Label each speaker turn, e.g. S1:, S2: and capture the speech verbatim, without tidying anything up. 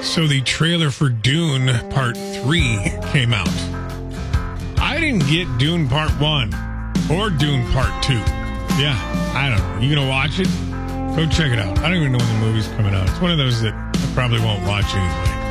S1: So the trailer for Dune Part three came out. I didn't get Dune Part one or Dune Part two. Yeah, I don't know. You going to watch it? Go check it out. I don't even know when the movie's coming out. It's one of those that I probably won't watch anyway.